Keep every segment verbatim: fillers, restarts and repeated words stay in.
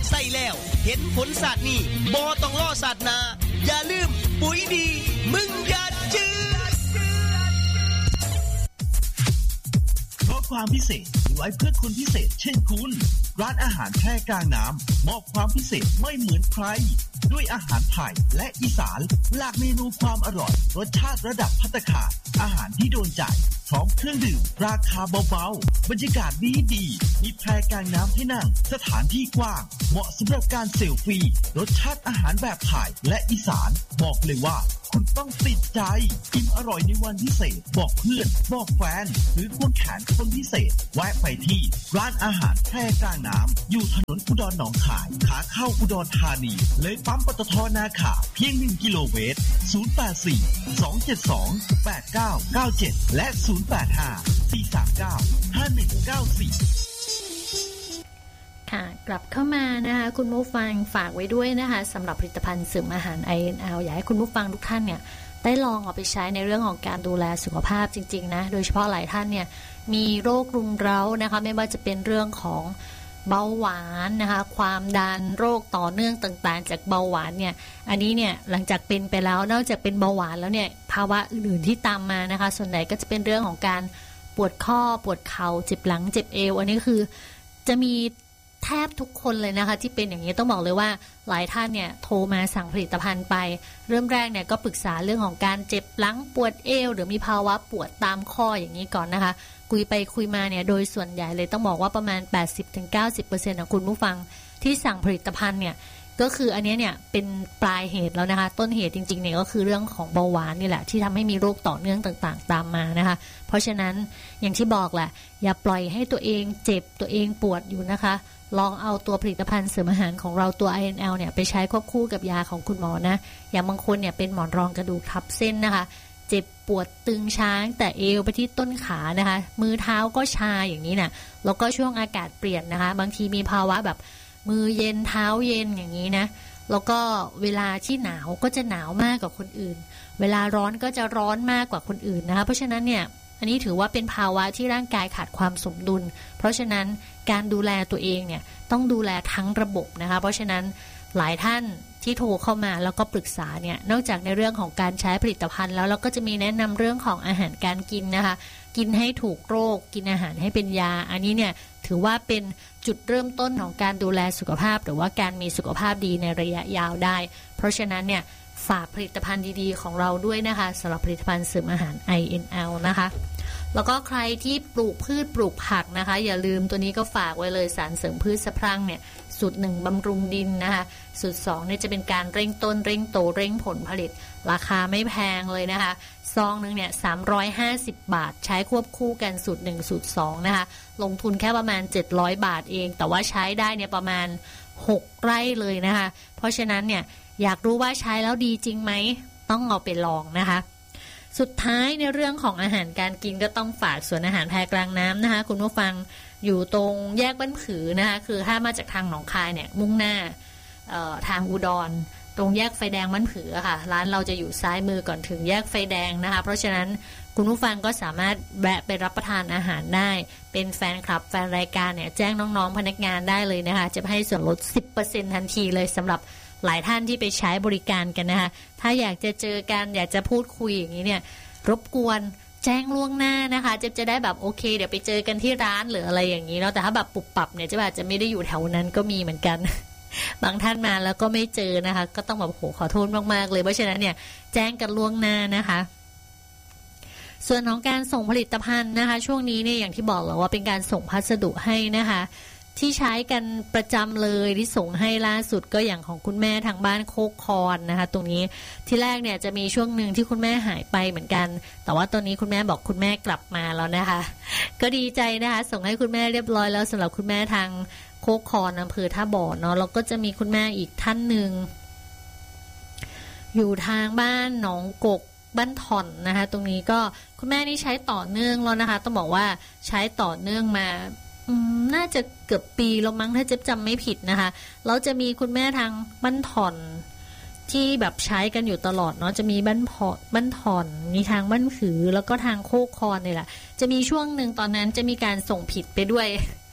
ใส่แล้วเห็นผลศาสตร์นี่บ่ต้องรอศาสตร์หน้าอย่าลืมปุ๋ยดีมึงอย่าจื้อเพราะความพิเศษมีไว้เพื่อคนพิเศษเช่นคุณร้านอาหารแพร่กลางน้ำมอบความพิเศษไม่เหมือนใครด้วยอาหารไทยและอีสานหลากเมนูความอร่อยรสชาติระดับภัตตาคารอาหารที่โดนใจพร้อมเครื่องดื่มราคาเบาๆบรรยากาศดีดีมีแพร่กลางน้ำให้นั่งสถานที่กว้างเหมาะสำหรับการเซลฟี่รสชาติอาหารแบบไทยและอีสานบอกเลยว่าคุณต้องติดใจกินอร่อยในวันพิเศษบอกเพื่อนบอกแฟนหรือควงแขนคนพิเศษแวะไปที่ร้านอาหารแพร่กลางน้ำอยู่ถนนอุดรหนองคายขาเข้าอุดรธานีเลยปั๊มปตท.นาขาเพียงหนึ่งกิโลเมตรศูนย์ แปด สี่ สอง เจ็ด สอง แปด เก้า เก้า เจ็ดและศูนย์ แปด ห้า สี่ สาม เก้า ห้า หนึ่ง เก้า สี่ค่ะกลับเข้ามานะคะคุณผู้ฟังฝากไว้ด้วยนะคะสำหรับผลิตภัณฑ์เสริมอาหาร ไอ เอ็น แอล อยากให้คุณผู้ฟังทุกท่านเนี่ยได้ลองเอาไปใช้ในเรื่องของการดูแลสุขภาพจริงๆนะโดยเฉพาะหลายท่านเนี่ยมีโรครุมเร้านะคะไม่ว่าจะเป็นเรื่องของเบาหวานนะคะความดันโรคต่อเนื่องต่างๆจากเบาหวานเนี่ยอันนี้เนี่ยหลังจากเป็นไปแล้วนอกจากเป็นเบาหวานแล้วเนี่ยภาวะอื่นๆที่ตามมานะคะส่วนใหญ่ก็จะเป็นเรื่องของการปวดข้อปวดเข่าเจ็บหลังเจ็บเอวอันนี้คือจะมีแทบทุกคนเลยนะคะที่เป็นอย่างนี้ต้องบอกเลยว่าหลายท่านเนี่ยโทรมาสั่งผลิตภัณฑ์ไปเริ่มแรกเนี่ยก็ปรึกษาเรื่องของการเจ็บหลังปวดเอวหรือมีภาวะปวดตามข้ออย่างนี้ก่อนนะคะคุยไปคุยมาเนี่ยโดยส่วนใหญ่เลยต้องบอกว่าประมาณ แปดสิบถึงเก้าสิบเปอร์เซ็นต์ ของคุณผู้ฟังที่สั่งผลิตภัณฑ์เนี่ยก็คืออันนี้เนี่ยเป็นปลายเหตุแล้วนะคะต้นเหตุจริงๆเนี่ยก็คือเรื่องของเบาหวานนี่แหละที่ทำให้มีโรคต่อเนื่องต่างๆตามมานะคะเพราะฉะนั้นอย่างที่บอกแหละอย่าปล่อยให้ตัวเองเจ็บตัวเองปวดอยู่นะคะลองเอาตัวผลิตภัณฑ์เสริมอาหารของเราตัว ไอ เอ็น แอล เนี่ยไปใช้ควบคู่กับยาของคุณหมอนะอย่างบางคนเนี่ยเป็นหมอนรองกระดูกทับเส้นนะคะเจ็บปวดตึงช้างแต่เอวไปที่ต้นขานะคะมือเท้าก็ชาอย่างนี้นะแล้วก็ช่วงอากาศเปลี่ยนนะคะบางทีมีภาวะแบบมือเย็นเท้าเย็นอย่างนี้นะแล้วก็เวลาที่หนาวก็จะหนาวมากกว่าคนอื่นเวลาร้อนก็จะร้อนมากกว่าคนอื่นนะคะเพราะฉะนั้นเนี่ยอันนี้ถือว่าเป็นภาวะที่ร่างกายขาดความสมดุลเพราะฉะนั้นการดูแลตัวเองเนี่ยต้องดูแลทั้งระบบนะคะเพราะฉะนั้นหลายท่านที่โทรเข้ามาแล้วก็ปรึกษาเนี่ยนอกจากในเรื่องของการใช้ผลิตภัณฑ์แล้วเราก็จะมีแนะนำเรื่องของอาหารการกินนะคะกินให้ถูกโรคกินอาหารให้เป็นยาอันนี้เนี่ยถือว่าเป็นจุดเริ่มต้นของการดูแลสุขภาพหรือว่าการมีสุขภาพดีในระยะยาวได้เพราะฉะนั้นเนี่ยฝากผลิตภัณฑ์ดีๆของเราด้วยนะคะสำหรับผลิตภัณฑ์เสริมอาหาร ไอ เอ็น แอล นะคะแล้วก็ใครที่ปลูกพืชปลูกผักนะคะอย่าลืมตัวนี้ก็ฝากไว้เลยสารเสริมพืชสะพรั่งเนี่ยสูตรหนึ่งบำรุงดินนะคะสูตรสองเนี่ยจะเป็นการเร่งต้นเร่งโตเร่งผลผลิตราคาไม่แพงเลยนะคะซองนึงเนี่ยสามร้อยห้าสิบบาทใช้ควบคู่กันสูตรหนึ่งสูตรสองนะคะลงทุนแค่ประมาณเจ็ดร้อยบาทเองแต่ว่าใช้ได้เนี่ยประมาณหกไร่เลยนะคะเพราะฉะนั้นเนี่ยอยากรู้ว่าใช้แล้วดีจริงไหมต้องเอาไปลองนะคะสุดท้ายในเรื่องของอาหารการกินก็ต้องฝากสวนอาหารแพกลางน้ำนะคะคุณผู้ฟังอยู่ตรงแยกบ้านผือนะคะคือถ้ามาจากทางหนองคายเนี่ยมุ่งหน้าทางอุดรตรงแยกไฟแดงบ้านผือค่ะร้านเราจะอยู่ซ้ายมือก่อนถึงแยกไฟแดงนะคะเพราะฉะนั้นคุณผู้ฟังก็สามารถแวะไปรับประทานอาหารได้เป็นแฟนคลับแฟนรายการเนี่ยแจ้งน้องๆพนักงานได้เลยนะคะจะให้ส่วนลด สิบเปอร์เซ็นต์ ทันทีเลยสำหรับหลายท่านที่ไปใช้บริการกันนะคะถ้าอยากจะเจอกันอยากจะพูดคุยอย่างนี้เนี่ยรบกวนแจ้งล่วงหน้านะคะจะจะได้แบบโอเคเดี๋ยวไปเจอกันที่ร้านหรืออะไรอย่างนี้เนาะแต่ถ้าแบบปุบปับเนี่ยจะแบบจะไม่ได้อยู่แถวนั้นก็มีเหมือนกัน บางท่านมาแล้วก็ไม่เจอนะคะก็ต้องแบบโหขอโทษมากๆเลยเพราะฉะนั้นเนี่ยแจ้งกันล่วงหน้านะคะส่วนของการส่งผลิตภัณฑ์นะคะช่วงนี้เนี่ยอย่างที่บอกแล้วว่าเป็นการส่งพัสดุให้นะคะที่ใช้กันประจำเลยที่ส่งให้ล่าสุดก็อย่างของคุณแม่ทางบ้านโคกคอนนะคะตรงนี้ที่แรกเนี่ยจะมีช่วงหนึ่งที่คุณแม่หายไปเหมือนกันแต่ว่าตอนนี้คุณแม่บอกคุณแม่กลับมาแล้วนะคะก็ดีใจนะคะส่งให้คุณแม่เรียบร้อยแล้วสำหรับคุณแม่ทางโคกคอนอำเภอท่าบ่อเนาะแล้วก็จะมีคุณแม่อีกท่านหนึ่งอยู่ทางบ้านหนองกกบ้านถ่อนนะคะตรงนี้ก็คุณแม่นี่ใช้ต่อเนื่องแล้วนะคะต้องบอกว่าใช้ต่อเนื่องมาน่าจะเกือบปีแล้วมั้งถ้าเจ๊จำไม่ผิดนะคะแล้วจะมีคุณแม่ทางบ้านถ่อนที่แบบใช้กันอยู่ตลอดเนาะจะมีบ้านพอบ้านถ่อนมีทางบ้านขือแล้วก็ทางโคกคอนนี่แหละจะมีช่วงหนึ่งตอนนั้นจะมีการส่งผิดไปด้วย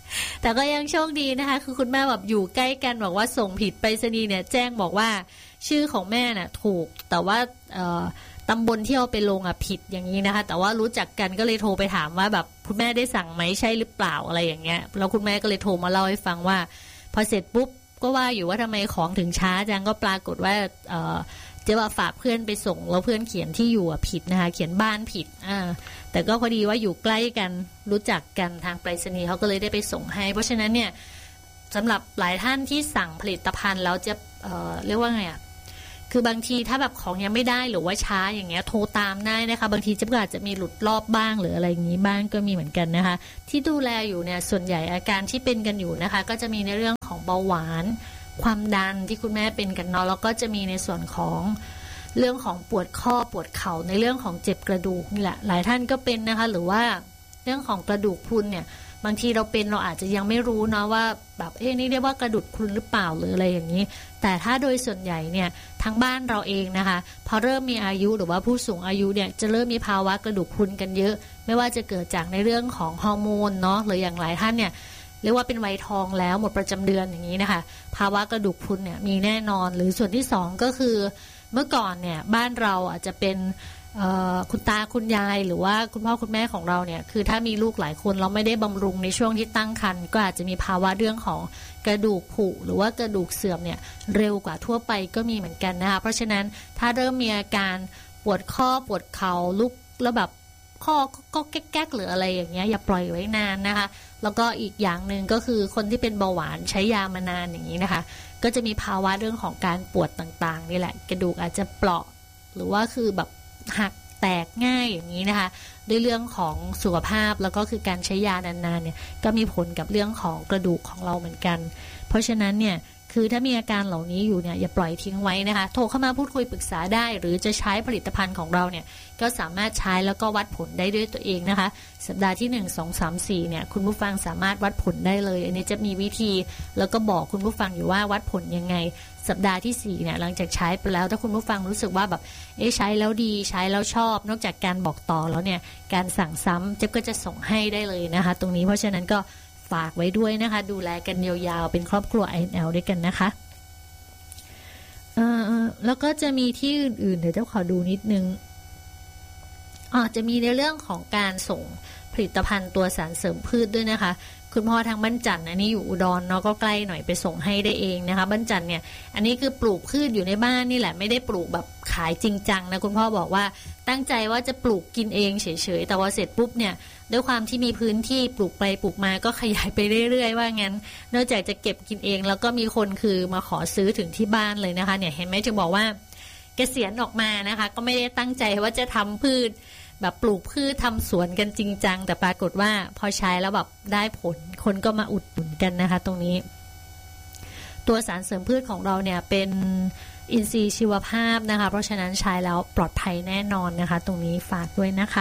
แต่ก็ยังโชคดีนะคะคือคุณแม่แบบอยู่ใกล้กันบอกว่าส่งผิดไปรษณีย์เนี่ยแจ้งบอกว่าชื่อของแม่น่ะถูกแต่ว่าเอ่อตำบลที่เอาไปลงอ่ะผิดอย่างนี้นะคะแต่ว่ารู้จักกันก็เลยโทรไปถามว่าแบบคุณแม่ได้สั่งไหมใช่หรือเปล่าอะไรอย่างเงี้ยแล้วคุณแม่ก็เลยโทรมาเล่าให้ฟังว่าพอเสร็จปุ๊บก็ว่าอยู่ว่าทำไมของถึงช้าจังก็ปรากฏว่าเอ่อเจ๊ว่าฝากเพื่อนไปส่งแล้วเพื่อนเขียนที่อยู่อ่ะผิดนะคะเขียนบ้านผิดอ่าแต่ก็พอดีว่าอยู่ใกล้กันรู้จักกันทางไปรษณีย์เขาก็เลยได้ไปส่งให้เพราะฉะนั้นเนี่ยสำหรับหลายท่านที่สั่งผลิตภัณฑ์แล้วจะเอ่อเรียกว่าไงอ่ะคือบางทีถ้าแบบของยังไม่ได้หรือว่าช้าอย่างเงี้ยโทรตามได้นะคะบางทีจะอาจจะมีหลุดรอบบ้างหรืออะไรอย่างนี้บ้างก็มีเหมือนกันนะคะที่ดูแลอยู่เนี่ยส่วนใหญ่อาการที่เป็นกันอยู่นะคะก็จะมีในเรื่องของเบาหวานความดันที่คุณแม่เป็นกันเนาะแล้วก็จะมีในส่วนของเรื่องของปวดข้อปวดเข่าในเรื่องของเจ็บกระดูกนี่แหละหลายท่านก็เป็นนะคะหรือว่าเรื่องของกระดูกพรุนเนี่ยบางทีเราเป็นเราอาจจะยังไม่รู้เนาะว่าแบบเอ๊ะนี่เรียกว่ากระดูกพรุนหรือเปล่าหรืออะไรอย่างนี้แต่ถ้าโดยส่วนใหญ่เนี่ยทั้งบ้านเราเองนะคะพอเริ่มมีอายุหรือว่าผู้สูงอายุเนี่ยจะเริ่มมีภาวะกระดูกพรุนกันเยอะไม่ว่าจะเกิดจากในเรื่องของฮอร์โมนเนาะหรืออย่างหลายท่านเนี่ยเรียกว่าเป็นวัยทองแล้วหมดประจำเดือนอย่างนี้นะคะภาวะกระดูกพรุนเนี่ยมีแน่นอนหรือส่วนที่สองก็คือเมื่อก่อนเนี่ยบ้านเราอาจจะเป็นคุณตาคุณยายหรือว่าคุณพ่อคุณแม่ของเราเนี่ยคือถ้ามีลูกหลายคนเราไม่ได้บำรุงในช่วงที่ตั้งครรภ์ก็อาจจะมีภาวะเรื่องของกระดูกผุหรือว่ากระดูกเสื่อมเนี่ยเร็วกว่าทั่วไปก็มีเหมือนกันนะคะเพราะฉะนั้นถ้าเริ่มมีอาการปวดข้อปวดเข่าลุกแล้วแบบข้อก็แก๊กๆหรืออะไรอย่างเงี้ยอย่าปล่อยไว้นานนะคะแล้วก็อีกอย่างหนึ่งก็คือคนที่เป็นเบาหวานใช้ยามานานอย่างนี้นะคะก็จะมีภาวะเรื่องของการปวดต่างๆนี่แหละกระดูกอาจจะเปราะหรือว่าคือแบบหักแตกง่ายอย่างนี้นะคะด้วยเรื่องของสุขภาพแล้วก็คือการใช้ยานานๆเนี่ยก็มีผลกับเรื่องของกระดูกของเราเหมือนกันเพราะฉะนั้นเนี่ยคือถ้ามีอาการเหล่านี้อยู่เนี่ยอย่าปล่อยทิ้งไว้นะคะโทรเข้ามาพูดคุยปรึกษาได้หรือจะใช้ผลิตภัณฑ์ของเราเนี่ยก็สามารถใช้แล้วก็วัดผลได้ด้วยตัวเองนะคะสัปดาห์ที่หนึ่ง สอง สาม สี่เนี่ยคุณผู้ฟังสามารถวัดผลได้เลยอันนี้จะมีวิธีแล้วก็บอกคุณผู้ฟังอยู่ว่าวัดผลยังไงสัปดาห์ที่สี่เนี่ยหลังจากใช้ไปแล้วถ้าคุณผู้ฟังรู้สึกว่าแบบเอ๊ะใช้แล้วดีใช้แล้วชอบนอกจากการบอกต่อแล้วเนี่ยการสั่งซ้ำเจ๊ก็จะส่งให้ได้เลยนะคะตรงนี้เพราะฉะนั้นก็ฝากไว้ด้วยนะคะดูแลกันยาวๆเป็นครอบครัว ไอ เอ็น แอล ด้วยกันนะคะเอ่อแล้วก็จะมีที่อื่นๆเดี๋ยวเจ้าขอดูนิดนึงอ๋อจะมีในเรื่องของการส่งผลิตภัณฑ์ตัวสารเสริมพืชด้วยนะคะคุณพ่อทางบ้านจันทร์อันนี้อยู่อุดรเนาะก็ใกล้หน่อยไปส่งให้ได้เองนะคะบ้านจันทร์เนี่ยอันนี้คือปลูกพืชอยู่ในบ้านนี่แหละไม่ได้ปลูกแบบขายจริงจังนะคุณพ่อบอกว่าตั้งใจว่าจะปลูกกินเองเฉยๆแต่ว่าเสร็จปุ๊บเนี่ยด้วยความที่มีพื้นที่ปลูกไปปลูกมาก็ขยายไปเรื่อยๆว่างั้นนอกจากจะเก็บกินเองแล้วก็มีคนคือมาขอซื้อถึงที่บ้านเลยนะคะเนี่ยเห็นไหมจึงบอกว่าเกษียณออกมานะคะก็ไม่ได้ตั้งใจว่าจะทำพืชแบบปลูกพืชทำสวนกันจริงจังแต่ปรากฏว่าพอใช้แล้วแบบได้ผลคนก็มาอุดหนุนกันนะคะตรงนี้ตัวสารเสริมพืชของเราเนี่ยเป็นอินทรีย์ชีวภาพนะคะเพราะฉะนั้นใช้แล้วปลอดภัยแน่นอนนะคะตรงนี้ฝากด้วยนะคะ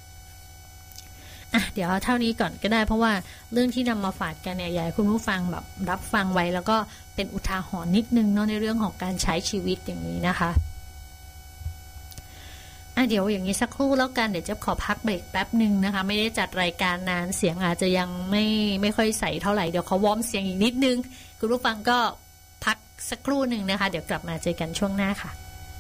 อ่ะเดี๋ยวเท่านี้ก่อนก็ได้เพราะว่าเรื่องที่นำมาฝากกันเนี่ยอยากให้คุณผู้ฟังแบบรับฟังไว้แล้วก็เป็นอุทาหรณ์นิดนึงเนาะในเรื่องของการใช้ชีวิตอย่างนี้นะคะอ่ะเดี๋ยวอย่างนี้สักครู่แล้วกันเดี๋ยวจะขอพักเบรกแป๊บหนึ่งนะคะไม่ได้จัดรายการนานเสียงอาจจะยังไม่ไม่ค่อยใสเท่าไหร่เดี๋ยวขอวอร์มเสียงอีกนิดนึงคุณผู้ฟังก็พักสักครู่หนึ่งนะคะเดี๋ยวกลับมาเจอกันช่วงหน้าค่ะ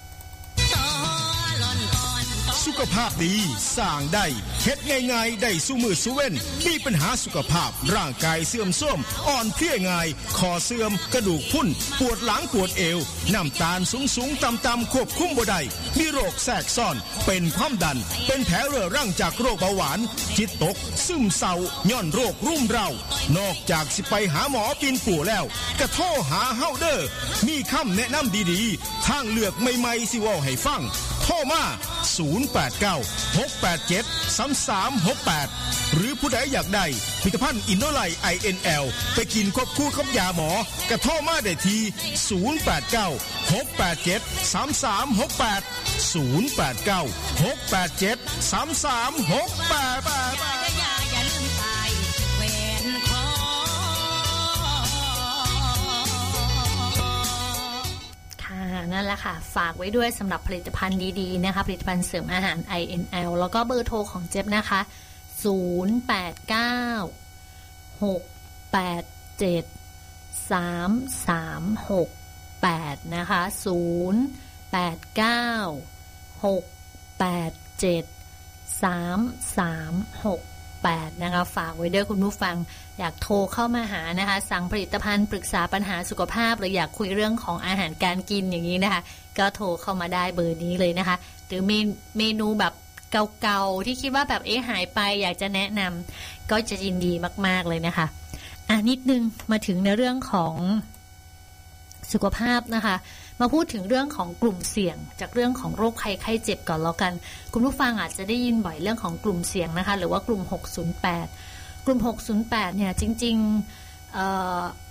สุขภาพดีสร้างได้เฮ็ดง่ายๆได้สู้มือสู้เว้นมีปัญหาสุขภาพร่างกายเสื่อมโทรมอ่อนเพลียง่ายคอเสื่อมกระดูกพรุนปวดหลังปวดเอวน้ำตาลสูงๆต่ำๆควบคุมบ่ได้มีโรคแทรกซ้อนเป็นความดันเป็นแผลเรื้อรังจากโรคเบาหวานจิตตกซึมเศร้าย้อนโรครุ่มเร้านอกจากสิไปหาหมอปีนปู่แล้วก็โทรหาเฮาเด้อมีคำแนะนำดีๆทางเลือกใหม่ๆสิเว้าให้ฟังโทรมาศูนย์ แปด เก้า หก แปด เจ็ด สาม สาม หก แปดหรือผู้ใดอยากได้ผลิตภัณฑ์อินโนไลท์ ไอ เอ็น แอล ไปกินควบคู่กับยาหมอกระโทรมาได้ที่ศูนย์ แปด เก้า หก แปด เจ็ด สาม สาม หก แปด ศูนย์ แปด เก้า หก แปด เจ็ด สาม สาม หก แปดนั่นแหละค่ะฝากไว้ด้วยสำหรับผลิตภัณฑ์ดีๆนะคะผลิตภัณฑ์เสริมอาหาร ไอ เอ็น แอล แล้วก็เบอร์โทรของเจ๊บนะคะศูนย์ แปด เก้า หกแปด เจ็ด สาม สาม หก แปดนะคะศูนย์ แปด เก้า หก แปด เจ็ด สาม สาม หก แปดนะคะฝากไว้ด้วยคุณผู้ฟังอยากโทรเข้ามาหานะคะสั่งผลิตภัณฑ์ปรึกษาปัญหาสุขภาพหรืออยากคุยเรื่องของอาหารการกินอย่างนี้นะคะก็โทรเข้ามาได้เบอร์นี้เลยนะคะหรือเมนูแบบเก่าๆที่คิดว่าแบบเอ๊ะหายไปอยากจะแนะนำก็จะยินดีมากๆเลยนะคะอ่ะนิดนึงมาถึงในเรื่องของสุขภาพนะคะมาพูดถึงเรื่องของกลุ่มเสี่ยงจากเรื่องของโรคภัยไข้เจ็บก่อนแล้วกันคุณผู้ฟังอาจจะได้ยินบ่อยเรื่องของกลุ่มเสี่ยงนะคะหรือว่ากลุ่มหกศูนย์แปดกลุ่มหกศูนย์แปดเนี่ยจริงๆ